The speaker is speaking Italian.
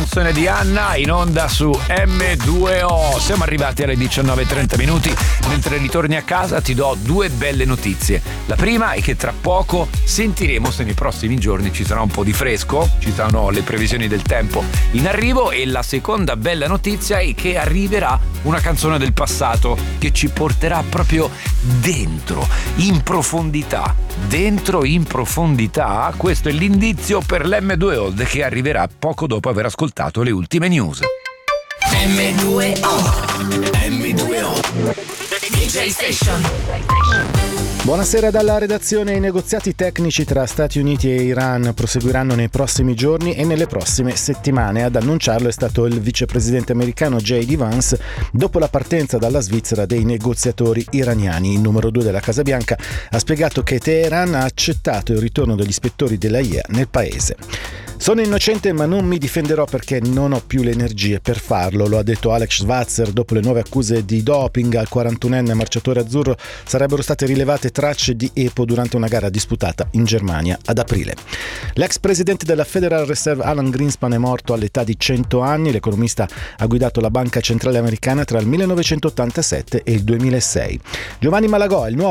canzone di Anna in onda su M2O. Siamo arrivati alle 19:30 minuti. Mentre ritorni a casa ti do due belle notizie. La prima è che tra poco sentiremo se nei prossimi giorni ci sarà un po' di fresco, ci saranno le previsioni del tempo in arrivo, e la seconda bella notizia è che arriverà una canzone del passato che ci porterà proprio dentro, in profondità. Dentro in profondità, questo è l'indizio per l'M2O che arriverà poco dopo aver ascoltato le ultime news. M2O DJ Station. Buonasera dalla redazione. I negoziati tecnici tra Stati Uniti e Iran proseguiranno nei prossimi giorni e nelle prossime settimane. Ad annunciarlo è stato il vicepresidente americano J.D. Vance dopo la partenza dalla Svizzera dei negoziatori iraniani. Il numero 2 della Casa Bianca ha spiegato che Teheran ha accettato il ritorno degli ispettori dell'AIEA nel paese. Sono innocente ma non mi difenderò perché non ho più le energie per farlo, lo ha detto Alex Schwarzer dopo le nuove accuse di doping al 41enne marciatore azzurro. Sarebbero state rilevate tracce di EPO durante una gara disputata in Germania ad aprile. L'ex presidente della Federal Reserve Alan Greenspan è morto all'età di 100 anni. L'economista ha guidato la Banca Centrale Americana tra il 1987 e il 2006. Giovanni Malagò è il nuovo